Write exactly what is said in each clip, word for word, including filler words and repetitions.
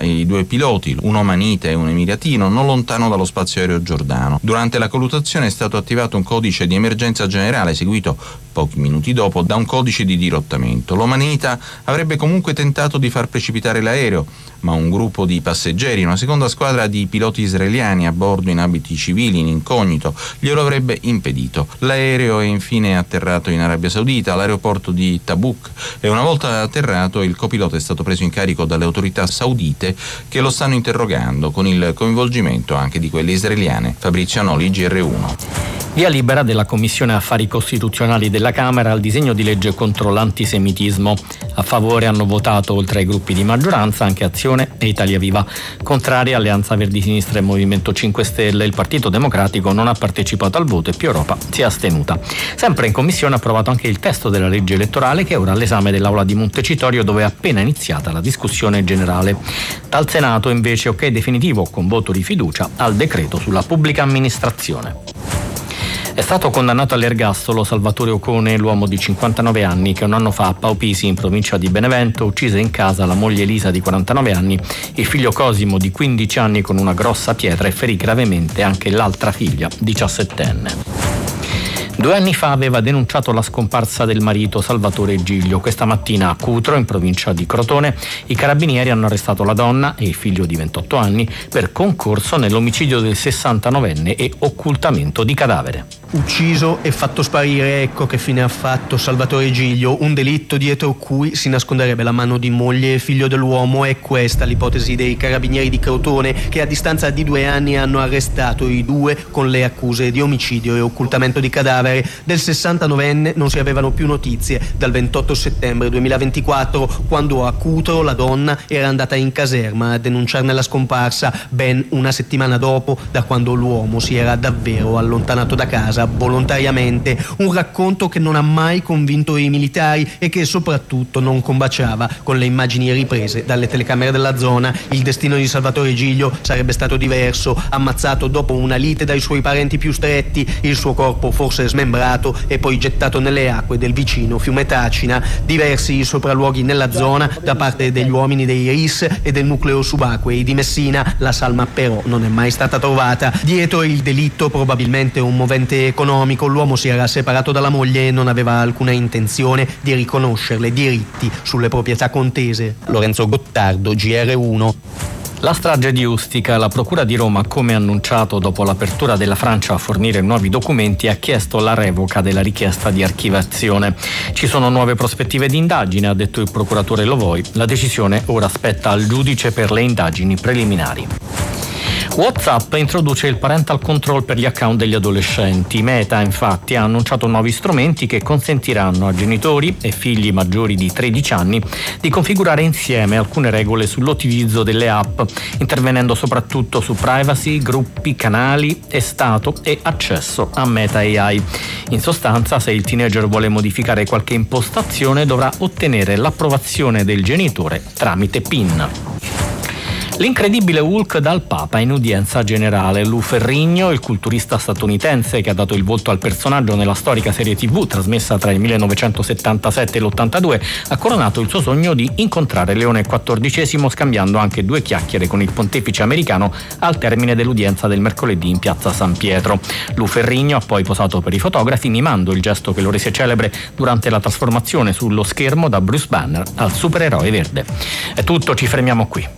i due piloti, un omanita e un emiratino, non lontano dallo spazio aereo giordano. Durante la colluttazione è stato attivato un codice di emergenza generale, seguito pochi minuti dopo da un codice di dirottamento. L'omanita avrebbe comunque tentato di far precipitare l'aereo, ma un gruppo di passeggeri, una seconda squadra di piloti israeliani a bordo in abiti civili, in incognito, glielo avrebbe impedito. L'aereo è infine atterrato in Arabia Saudita, all'aeroporto di Tabuk, e una volta atterrato il copilota è stato preso in carico dalle autorità saudite, che lo stanno interrogando, con il coinvolgimento anche di quelle israeliane. Fabrizio Anoli, G R uno. Via libera della Commissione Affari Costituzionali della Camera al disegno di legge contro l'antisemitismo. A favore hanno votato, oltre ai gruppi di maggioranza, anche Azione e Italia Viva. Contrari Alleanza Verdi Sinistra e Movimento cinque Stelle. Il Partito Democratico non ha partecipato al voto e Più Europa si è astenuta. Sempre in Commissione ha approvato anche il testo della legge elettorale, che è ora all'esame dell'Aula di Montecitorio, dove è appena iniziata la discussione generale. Dal Senato invece ok definitivo con voto di fiducia al decreto sulla pubblica amministrazione. È stato condannato all'ergastolo Salvatore Ocone, l'uomo di cinquantanove anni che un anno fa a Paupisi, in provincia di Benevento, uccise in casa la moglie Elisa di quarantanove anni, il figlio Cosimo di quindici anni con una grossa pietra, e ferì gravemente anche l'altra figlia, diciassettenne. Due anni fa aveva denunciato la scomparsa del marito Salvatore Giglio. Questa mattina a Cutro, in provincia di Crotone, i carabinieri hanno arrestato la donna e il figlio di ventotto anni per concorso nell'omicidio del sessantanovenne e occultamento di cadavere. Ucciso e fatto sparire, ecco che fine ha fatto Salvatore Giglio, un delitto dietro cui si nasconderebbe la mano di moglie e figlio dell'uomo. È questa l'ipotesi dei carabinieri di Crotone, che a distanza di due anni hanno arrestato i due con le accuse di omicidio e occultamento di cadavere. Del sessantanovenne non si avevano più notizie dal ventotto settembre duemilaventiquattro, quando a Cutro la donna era andata in caserma a denunciarne la scomparsa, ben una settimana dopo da quando l'uomo si era davvero allontanato da casa volontariamente. Un racconto che non ha mai convinto i militari e che soprattutto non combaciava con le immagini riprese dalle telecamere della zona. Il destino di Salvatore Giglio sarebbe stato diverso: ammazzato dopo una lite dai suoi parenti più stretti, il suo corpo forse smembrato e poi gettato nelle acque del vicino fiume Tacina. Diversi i sopralluoghi nella zona da parte degli uomini dei R I S e del nucleo subacquei di Messina. La salma però non è mai stata trovata. Dietro il delitto probabilmente un movente economico. L'uomo si era separato dalla moglie e non aveva alcuna intenzione di riconoscerle diritti sulle proprietà contese. Lorenzo Gottardo, G R uno. La strage di Ustica. La Procura di Roma, come annunciato dopo l'apertura della Francia a fornire nuovi documenti, ha chiesto la revoca della richiesta di archiviazione. Ci sono nuove prospettive di indagine, ha detto il procuratore Lovoi. La decisione ora spetta al giudice per le indagini preliminari. WhatsApp introduce il parental control per gli account degli adolescenti. Meta infatti ha annunciato nuovi strumenti che consentiranno a genitori e figli maggiori di tredici anni di configurare insieme alcune regole sull'utilizzo delle app, intervenendo soprattutto su privacy, gruppi, canali e stato e accesso a Meta A I. In sostanza, se il teenager vuole modificare qualche impostazione, dovrà ottenere l'approvazione del genitore tramite PIN. L'incredibile Hulk dal Papa in udienza generale. Lou Ferrigno, il culturista statunitense che ha dato il volto al personaggio nella storica serie tivù trasmessa tra il millenovecentosettantasette e l'ottantadue, ha coronato il suo sogno di incontrare Leone quattordicesimo, scambiando anche due chiacchiere con il pontefice americano al termine dell'udienza del mercoledì in piazza San Pietro. Lou Ferrigno ha poi posato per i fotografi, mimando il gesto che lo rese celebre durante la trasformazione sullo schermo da Bruce Banner al supereroe verde. È tutto, ci fermiamo qui.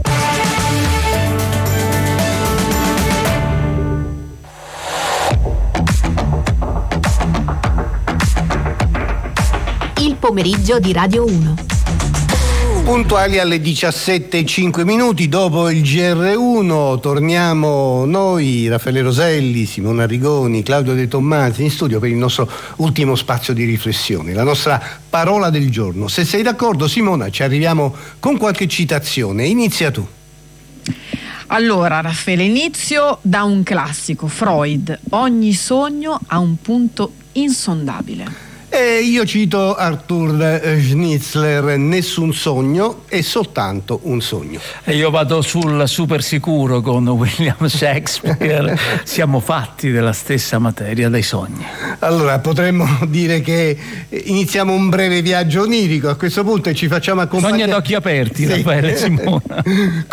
Pomeriggio di Radio uno. Puntuali alle diciassette e cinque minuti dopo il G R uno torniamo noi, Raffaele Roselli, Simona Rigoni, Claudio De Tommasi in studio per il nostro ultimo spazio di riflessione, la nostra parola del giorno. Se sei d'accordo, Simona, ci arriviamo con qualche citazione. Inizia tu. Allora, Raffaele, inizio da un classico, Freud: ogni sogno ha un punto insondabile. E io cito Arthur Schnitzler: nessun sogno è soltanto un sogno. E io vado sul super sicuro con William Shakespeare: siamo fatti della stessa materia, dei sogni. Allora potremmo dire che iniziamo un breve viaggio onirico a questo punto e ci facciamo accompagnare. Sogni ad occhi aperti, sì. Raffaele, Simona.